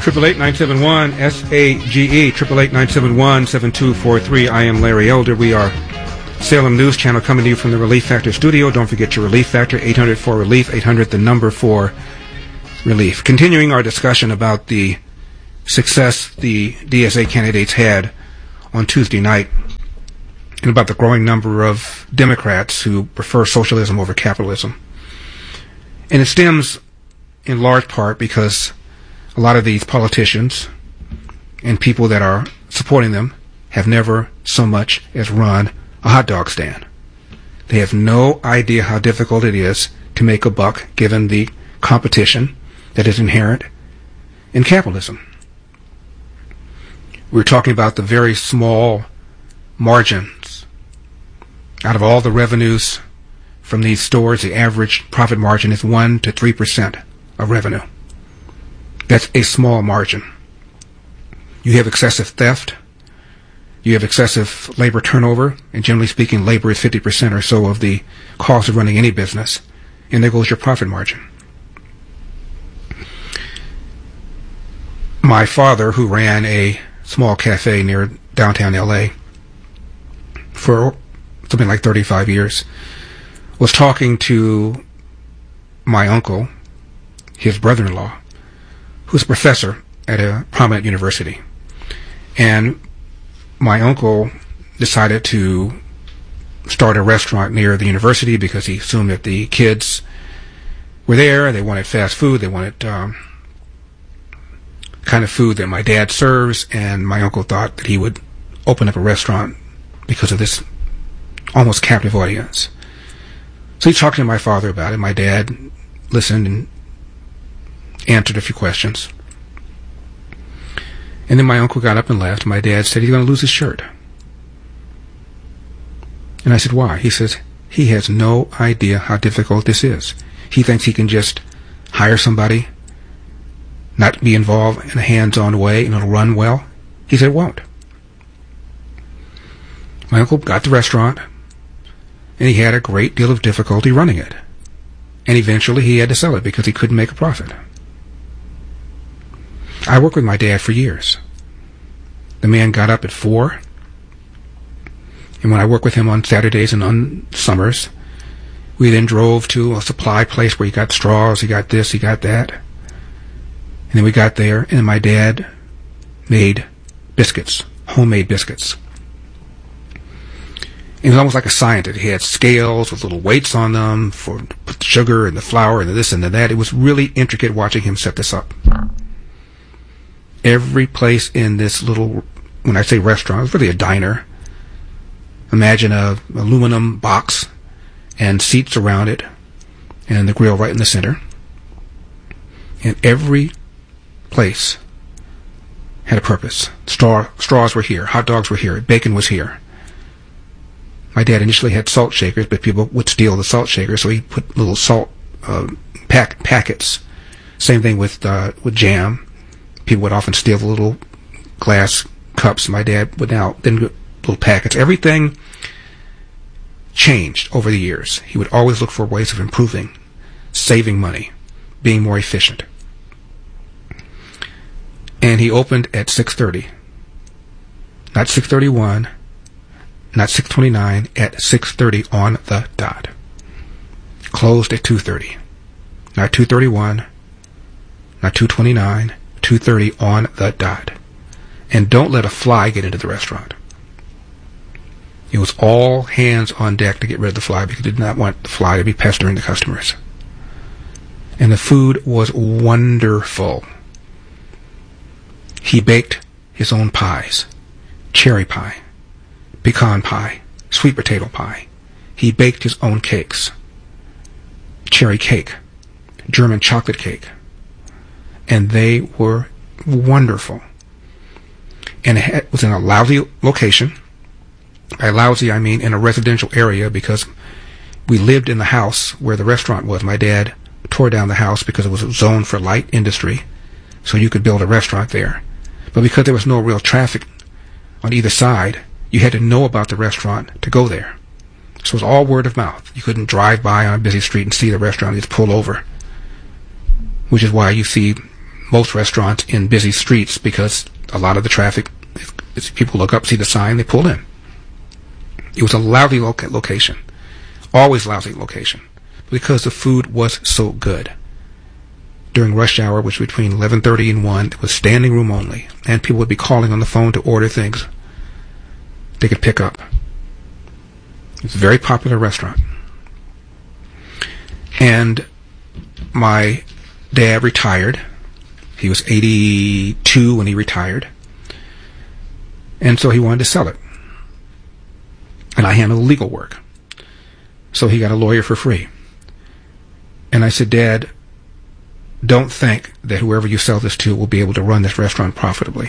888-971-SAGE, 888-971-7243. I am Larry Elder. We are Salem News Channel coming to you from the Relief Factor studio. Don't forget your Relief Factor, 800-4RELIEF, 800 the number for relief. Continuing our discussion about the success the DSA candidates had on Tuesday night and about the growing number of Democrats who prefer socialism over capitalism. And it stems in large part because a lot of these politicians and people that are supporting them have never so much as run a hot dog stand. They have no idea how difficult it is to make a buck given the competition that is inherent in capitalism. We're talking about the very small margins. Out of all the revenues from these stores, the average profit margin is 1 to 3% of revenue. That's a small margin. You have excessive theft. You have excessive labor turnover, and generally speaking, labor is 50% or so of the cost of running any business, and there goes your profit margin. My father, who ran a small cafe near downtown L.A. for something like 35 years, was talking to my uncle, his brother-in-law, who's a professor at a prominent university. And my uncle decided to start a restaurant near the university because he assumed that the kids were there, they wanted fast food, they wanted kind of food that my dad serves, and my uncle thought that he would open up a restaurant because of this almost captive audience. So he talked to my father about it. My dad listened and answered a few questions. And then my uncle got up and left. My dad said he's going to lose his shirt. And I said, why? He says, he has no idea how difficult this is. He thinks he can just hire somebody, not be involved in a hands-on way, and it'll run well. He said it won't. My uncle got the restaurant, and he had a great deal of difficulty running it. And eventually he had to sell it because he couldn't make a profit. I worked with my dad for years. The man got up at 4, and when I worked with him on Saturdays and on summers, we then drove to a supply place where he got straws, he got this, he got that. And then we got there, and my dad made biscuits, homemade biscuits. It was almost like a scientist. He had scales with little weights on them for put the sugar and the flour and the this and the that. It was really intricate watching him set this up. Every place in this little, when I say restaurant, it's really a diner. Imagine a aluminum box and seats around it and the grill right in the center. And every place had a purpose. Straws were here, hot dogs were here, bacon was here. My dad initially had salt shakers, but people would steal the salt shakers, so he put little salt packets. Same thing with jam. People would often steal the little glass cups. My dad would now then get little packets. Everything changed over the years. He would always look for ways of improving, saving money, being more efficient. And he opened at 6:30, not 6:31, not 6:29, at 6:30 on the dot. Closed at 2:30, not 2:31, not 2:29, 2:30 on the dot. And don't let a fly get into the restaurant. It was all hands on deck to get rid of the fly because he did not want the fly to be pestering the customers. And the food was wonderful. He baked his own pies, cherry pie, pecan pie, sweet potato pie. He baked his own cakes, cherry cake, German chocolate cake. And they were wonderful. And it was in a lousy location. By lousy, I mean in a residential area, because we lived in the house where the restaurant was. My dad tore down the house because it was a zone for light industry, so you could build a restaurant there. But because there was no real traffic on either side, you had to know about the restaurant to go there. So it was all word of mouth. You couldn't drive by on a busy street and see the restaurant. You just pull over, which is why you see most restaurants in busy streets because a lot of the traffic, people look up, see the sign, they pull in. It was a lousy location. Always lousy location. Because the food was so good. During rush hour, which was between 11:30 and 1, it was standing room only. And people would be calling on the phone to order things they could pick up. It's a very popular restaurant. And my dad retired. He was 82 when he retired. And so he wanted to sell it. And I handled legal work. So he got a lawyer for free. And I said, Dad, don't think that whoever you sell this to will be able to run this restaurant profitably.